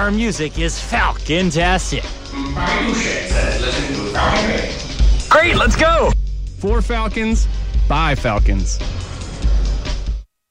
our music is Falcon-tastic. Great, let's go! For Falcons, by Falcons.